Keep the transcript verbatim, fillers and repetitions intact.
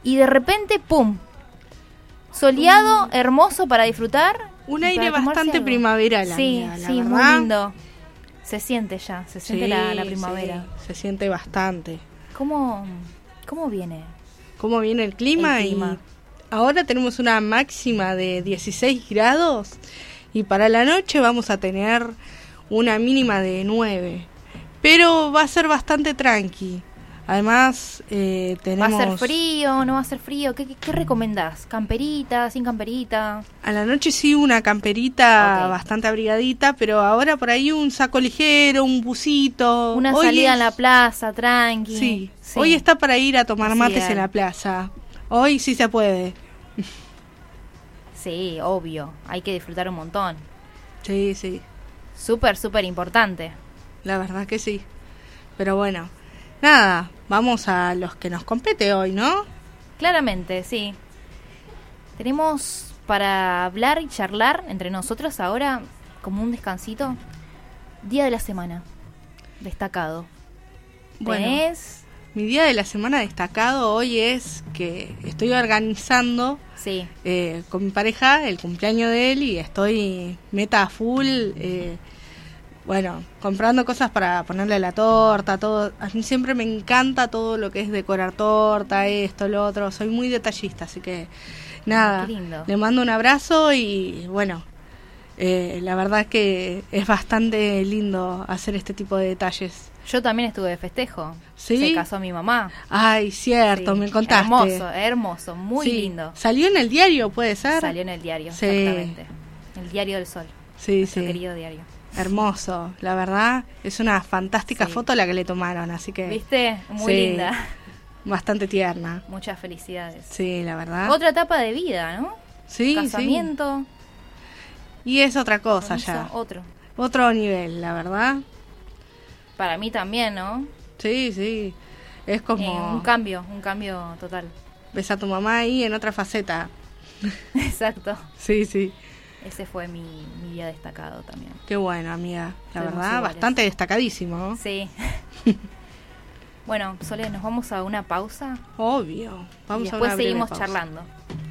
y de repente, ¡pum! Soleado, hermoso para disfrutar. Un aire bastante primaveral, Sí, amiga, la sí, verdad. muy lindo. Se siente ya, se siente Sí, la, la primavera. sí, se siente bastante. ¿Cómo, cómo viene? ¿Cómo viene el clima? El clima. Y ahora tenemos una máxima de dieciséis grados y para la noche vamos a tener una mínima de nueve. Pero va a ser bastante tranqui. Además, eh, tenemos... ¿Va a ser frío? ¿No va a ser frío? ¿Qué, qué, qué recomendás? ¿Camperita? ¿Sin camperita? A la noche sí una camperita Okay. bastante abrigadita, pero ahora por ahí un saco ligero, un busito. Una Hoy salida es- en la plaza, tranqui. Sí. Sí. Hoy está para ir a tomar Sí, mates dale. en la plaza. Hoy sí se puede. Sí, obvio. Hay que disfrutar un montón. Sí, sí. Súper, súper importante. La verdad que sí. Pero bueno, nada, vamos a los que nos compete hoy, ¿no? Claramente, sí. Tenemos para hablar y charlar entre nosotros ahora, como un descansito, día de la semana. Destacado. Bueno. ¿Tenés? Mi día de la semana destacado hoy es que estoy organizando Sí. eh, con mi pareja el cumpleaños de él y estoy meta a full, eh, bueno, comprando cosas para ponerle a la torta, todo. A mí siempre me encanta todo lo que es decorar torta, esto, lo otro. Soy muy detallista, así que nada, Qué lindo. le mando un abrazo y bueno, eh, la verdad es que es bastante lindo hacer este tipo de detalles. Yo también estuve de festejo. ¿Sí? Se casó mi mamá. Ay, cierto, Sí. me contaste. Hermoso, hermoso, muy Sí. lindo. ¿Salió en el diario, puede ser? Salió en el diario, Sí. exactamente. El Diario del Sol. Sí, Nuestro sí. querido diario. Hermoso, la verdad, es una fantástica Sí. foto la que le tomaron, así que ¿Viste? Muy Sí. linda. bastante tierna. Muchas felicidades. Sí, la verdad. Otra etapa de vida, ¿no? Sí, Casamiento. sí. Y es otra cosa compromiso, ya. Otro. Otro nivel, la verdad. Para mí también, ¿no? Sí, sí. Es Eh, como un cambio, un cambio total. ves a tu mamá ahí en otra faceta. Exacto. Sí, sí. Ese fue mi, mi día destacado también. Qué bueno, amiga. La Somos verdad, iguales. bastante destacadísimo, ¿no? Sí. Bueno, Sole, nos vamos a una pausa Obvio. Vamos y a después una breve seguimos pausa. charlando.